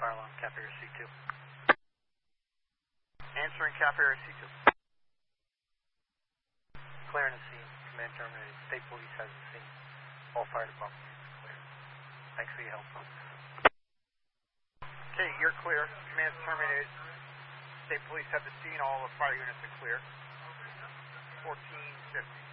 Fire alarm, Cap Area C2. Answering Cap Area C2. Clearing the scene. Command terminated. State Police has the scene. All fire department units clear. Thanks for your help, folks. Okay, you're clear. Command terminated. State Police have the scene. All the fire units are clear. 1450.